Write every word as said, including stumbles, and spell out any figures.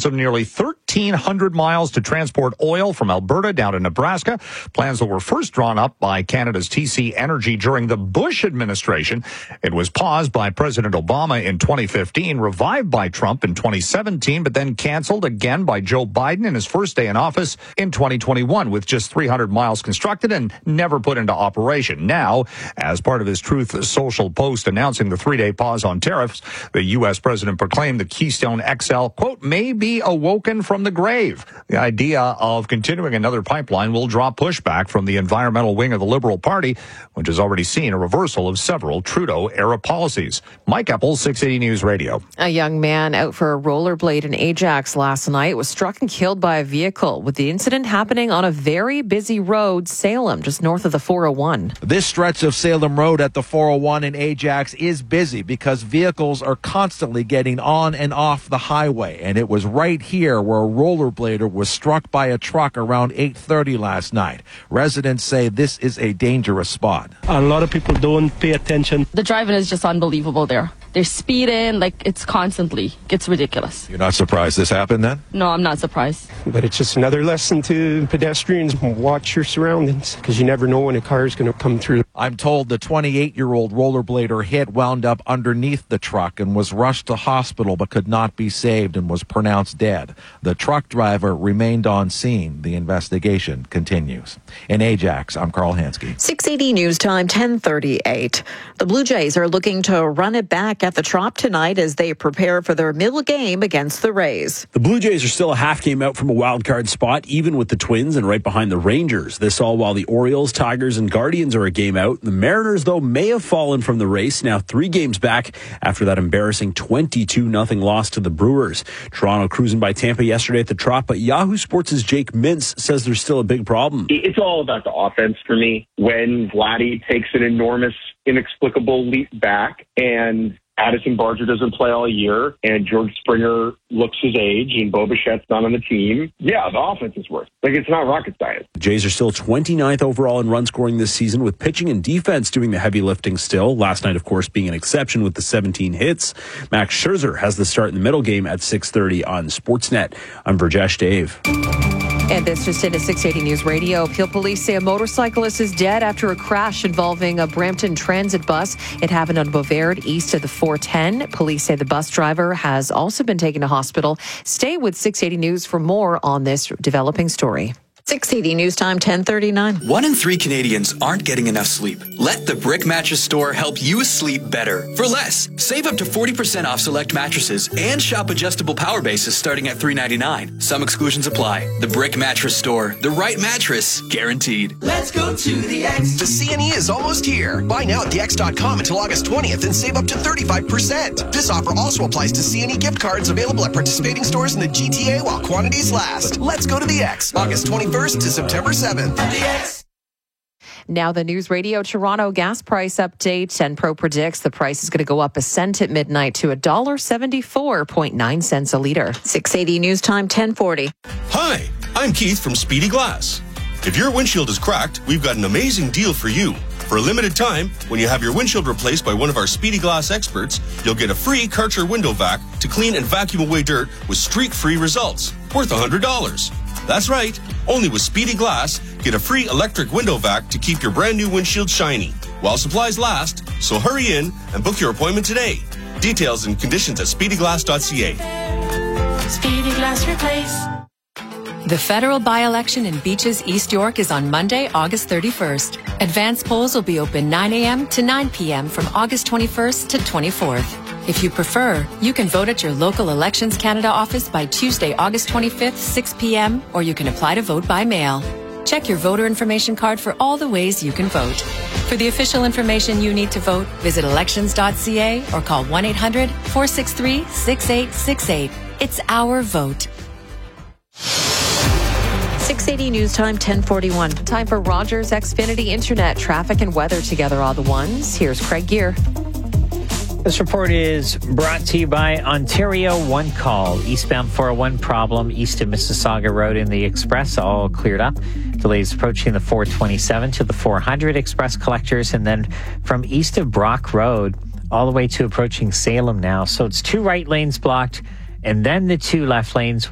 of nearly thirteen hundred miles to transport oil from Alberta down to Nebraska. Plans that were first drawn up by Canada's T C Energy during the Bush administration. It was paused by President Obama in twenty fifteen, revived by Trump in twenty seventeen, but then canceled again by Joe Biden in his first day in office in twenty twenty-one, with just three hundred miles constructed and never put into operation. Now, as part of his Truth Social post announcing the three-day pause on tariffs, the U S president proclaimed the Keystone X L, quote, may be awoken from the grave. The idea of continuing another pipeline will draw pushback from the environmental wing of the Liberal Party, which has already seen a reversal of several Trudeau-era policies. Mike Eppel, six eighty News Radio. A young man out for a rollerblade in Ajax last night was struck and killed by a vehicle, with the incident happening on a very busy road, Salem, just north of the four oh one. This stretch of Salem Road at the four oh one in Ajax is busy because vehicles are constantly getting on and off the highway, and it was right here where a rollerblader was struck by a truck around eight thirty last night. Residents say this is a dangerous spot. A lot of people don't pay attention. The driving is just unbelievable there. They're speeding, like it's constantly. It's ridiculous. You're not surprised this happened then? No, I'm not surprised. But it's just another lesson to pedestrians. Watch your surroundings, because you never know when a car is going to come through. I'm told the twenty-eight-year-old rollerblader hit wound up underneath the truck and was rushed to hospital but could not be saved and was pronounced dead. The truck driver remained on scene. The investigation continues. In Ajax, I'm Carl Hansky. six eighty News Time, ten thirty-eight. The Blue Jays are looking to run it back at the Trop tonight as they prepare for their middle game against the Rays. The Blue Jays are still a half game out from a wild card spot, even with the Twins and right behind the Rangers. This all while the Orioles, Tigers, and Guardians are a game out. The Mariners, though, may have fallen from the race, now three games back after that embarrassing twenty-two nothing loss to the Brewers. Toronto cruising by Tampa yesterday at the Trop, but Yahoo Sports' Jake Mintz says there's still a big problem. It's all about the offense for me. When Vladdy takes an enormous, inexplicable leap back and Addison Barger doesn't play all year, and George Springer looks his age, and Bo Bichette's not on the team. Yeah, the offense is worse. Like, it's not rocket science. The Jays are still twenty-ninth overall in run scoring this season, with pitching and defense doing the heavy lifting still. Last night, of course, being an exception with the seventeen hits. Max Scherzer has the start in the middle game at six thirty on Sportsnet. I'm Burjesh Dave. And this just into six eighty News Radio. Peel police say a motorcyclist is dead after a crash involving a Brampton Transit bus. It happened on Bovaird, east of the four ten. Police say the bus driver has also been taken to hospital. Stay with six eighty News for more on this developing story. six eighty News Time, ten thirty-nine. One in three Canadians aren't getting enough sleep. Let the Brick Mattress Store help you sleep better for less. Save up to forty percent off select mattresses and shop adjustable power bases starting at three ninety-nine. Some exclusions apply. The Brick Mattress Store. The right mattress guaranteed. Let's go to the X. The C N E is almost here. Buy now at the x dot com until August twentieth and save up to thirty-five percent. This offer also applies to C N E gift cards available at participating stores in the G T A while quantities last. Let's go to the X. August twenty-first to September seventh. Now the News Radio Toronto gas price update. Enpro predicts the price is going to go up a cent at midnight to one dollar seventy-four point nine cents a liter. six eighty News Time, ten forty. Hi, I'm Keith from Speedy Glass. If your windshield is cracked, we've got an amazing deal for you. For a limited time, when you have your windshield replaced by one of our Speedy Glass experts, you'll get a free Karcher window vac to clean and vacuum away dirt with streak-free results, worth one hundred dollars. That's right. Only with Speedy Glass, get a free electric window vac to keep your brand new windshield shiny while supplies last. So hurry in and book your appointment today. Details and conditions at speedy glass dot c a. Speedy Glass Replace. The federal by-election in Beaches, East York is on Monday, August thirty-first. Advance polls will be open nine a.m. to nine p.m. from August twenty-first to twenty-fourth. If you prefer, you can vote at your local Elections Canada office by Tuesday, August twenty-fifth, six p.m., or you can apply to vote by mail. Check your voter information card for all the ways you can vote. For the official information you need to vote, visit elections dot c a or call one eight hundred, four six three, six eight six eight. It's our vote. six eighty News Time, ten forty-one. Time for Rogers Xfinity Internet. Traffic and weather together are the ones. Here's Craig Gear. This report is brought to you by Ontario One Call. Eastbound four oh one problem east of Mississauga Road in the Express, all cleared up. Delays approaching the four twenty-seven to the four hundred Express collectors, and then from east of Brock Road all the way to approaching Salem now. So it's two right lanes blocked and then the two left lanes